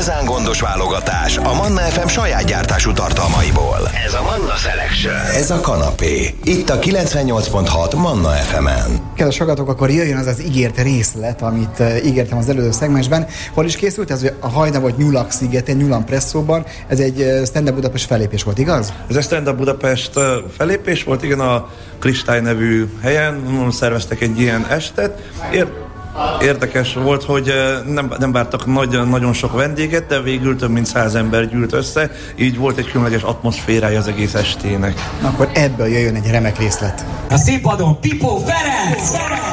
igazán gondos válogatás a Manna FM saját gyártású tartalmaiból. Ez a Manna Selection. Ez a kanapé. Itt a 98.6 Manna FM-en. Kedves hallgatók, akkor jöjjön az ígért részlet, amit ígértem az előző szegmensben. Hol is készült? Ez a Hajna vagy Nyulak szigeten, Nyulan Presszóban. Ez egy Stand Up Budapest fellépés volt, igaz? Ez egy Stand Up Budapest fellépés volt, igen, a Kristály nevű helyen szerveztek egy ilyen estet. Érdekes volt, hogy nem vártak nagyon sok vendéget, de végül több mint 100 ember gyűlt össze, így volt egy különleges atmoszférája az egész estének. Akkor ebből jöjjön egy remek részlet. A színpadon Pipó Ferenc!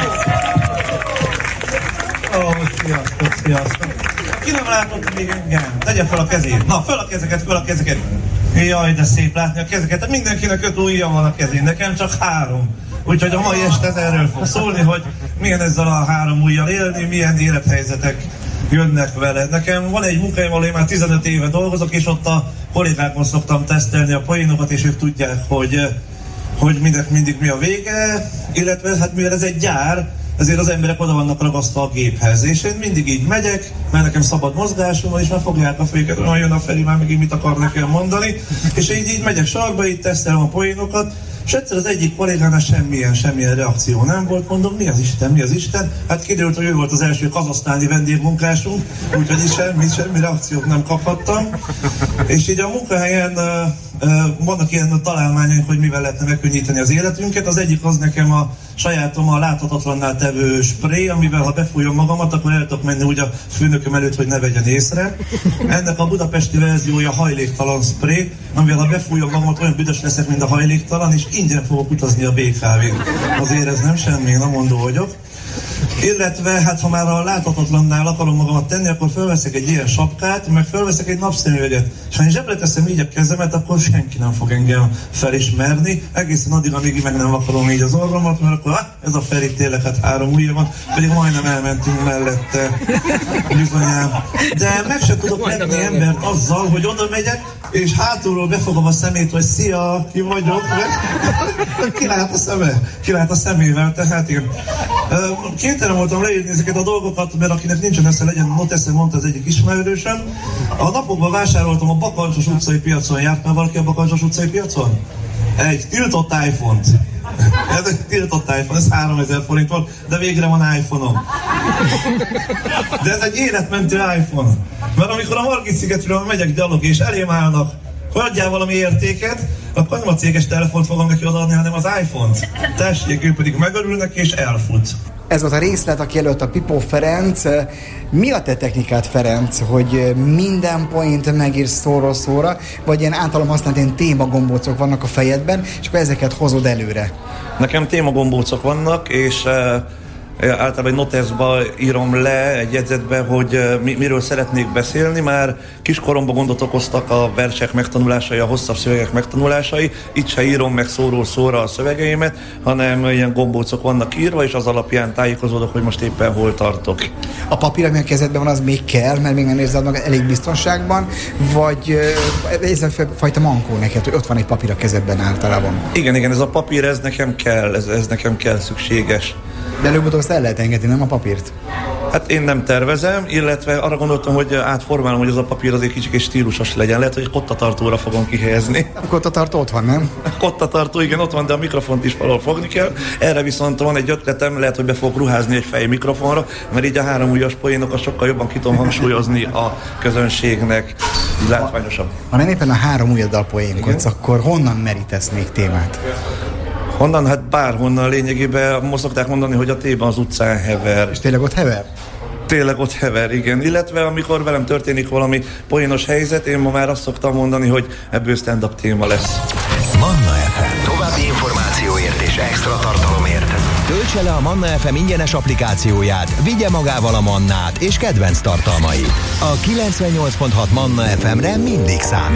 Sziasztok! Ki nem látott még engem? Tegye fel a kezét! Na, fel a kezeket! Jaj, de szép látni a kezeket! Mindenkinek 5 ujja van a kezén, nekem csak 3. Úgyhogy a mai este ez erről fog szólni, hogy milyen ezzel a 3 ujjal élni, milyen élethelyzetek jönnek vele. Nekem van egy munkahelyem, ahol én már 15 éve dolgozok, és ott a kollégákon szoktam tesztelni a poénokat, és ők tudják, hogy mindig mi a vége, illetve hát mivel ez egy gyár, ezért az emberek oda vannak ragasztva a géphez. És én mindig így megyek, mert nekem szabad mozgásom van, és már fogják a féket, hogy jön a Feri, már még mit akar nekem mondani. És így megyek sarkba, így tesztelem a poénokat, és egyszer az egyik kollégánál semmilyen reakció nem volt, mondom, mi az Isten? Hát kiderült, hogy ő volt az első kazahsztáni vendégmunkásunk, úgyhogy semmi reakciót nem kaphattam. És így a munkahelyen vannak ilyen találmányaink, hogy mivel lehetne megkönnyíteni az életünket. Az egyik az nekem a sajátom a láthatatlanná tevő spré, amivel ha befújom magamat, akkor el tudok menni úgy a főnököm előtt, hogy ne vegyen észre. Ennek a budapesti verziója hajléktalan spré, amivel ha befújom magamat, olyan büdös leszek, mint a hajléktalan, és ingyen fogok utazni a BKV-n. Azért ez nem semmi, nem mondó vagyok. Illetve, hát ha már a láthatatlanná akarom magamat tenni, akkor felveszek egy ilyen sapkát, meg felveszek egy napszemüveget. És ha én zsebre teszem így a kezemet, akkor senki nem fog engem felismerni. Egészen addig, amíg meg nem akarom így az orromat, mert akkor ez a Feri tényleg, hát 3 ujja van, pedig majdnem elmentünk mellette. Bizonyám. De meg sem tudok lepni embert azzal, hogy oda megyek, és hátulról befogom a szemét, hogy szia, ki vagyok, kilát a szemével, tehát igen. Kénytelen voltam leírni ezeket a dolgokat, mert akinek nincsen esze, legyen not esze, mondta az egyik ismerősöm. A napokban vásároltam a Bakancsos utcai piacon, járt már valaki a Bakancsos utcai piacon? Egy tiltott iPhone-t. Ez egy tiltott iPhone, ez 3000 forint volt, de végre van iPhone-om. De ez egy életmentő iPhone. Mert amikor a Margit-szigetről megyek gyalog és elém állnak, hogy adjál valami értéket, akkor nem a céges telefont fogom neki odaadni, hanem az iPhone-t. Tessék, ő pedig megörülnek és elfut. Ez volt a részlet, aki előtt a Pipó Ferenc. Mi a te technikát, Ferenc, hogy minden point megírsz szóról szóra, vagy ilyen általam használt ilyen témagombócok vannak a fejedben, és akkor ezeket hozod előre? Nekem témagombócok vannak, és általában egy noteszba írom le egy jegyzetbe, hogy miről szeretnék beszélni. Már kiskoromban gondot okoztak a versek megtanulásai, a hosszabb szövegek megtanulásai. Itt se írom meg szóról szóra a szövegeimet, hanem ilyen gombócok vannak írva, és az alapján tájékozódok, hogy most éppen hol tartok. A papír, ami a kezedben van, az még kell, mert még nem érzed magad elég biztonságban, vagy ez a fajta mankó neked, hogy ott van egy papír a kezedben általában? Igen, ez a papír, ez nekem kell, ez nekem kell, szükséges. De előbb-utóbb azt el lehet engedni, nem a papírt? Hát én nem tervezem, illetve arra gondoltam, hogy átformálom, hogy az a papír azért kicsit és stílusos legyen. Lehet, hogy kottatartóra fogom kihelyezni. A kottatartó ott van, nem? A kottatartó, igen, ott van, de a mikrofont is valahol fogni kell. Erre viszont van egy ötletem, lehet, hogy be fogok ruházni egy fej mikrofonra, mert így a 3 ujjas poénokat sokkal jobban ki tudom hangsúlyozni a közönségnek. Így látványosabb. Ha nem éppen a 3 ujjaddal poénkodsz, akkor honnan merítesz még témát? Honnan? Hát bárhonnan lényegében most szokták mondani, hogy a téma az utcán hever. És tényleg ott hever? Tényleg ott hever, igen. Illetve amikor velem történik valami poénos helyzet, én ma már azt szoktam mondani, hogy ebből stand-up téma lesz. Manna FM. További információért és extra tartalomért töltse le a Manna FM ingyenes applikációját, vigye magával a Mannát és kedvenc tartalmait. A 98.6 Manna FM-re mindig számít.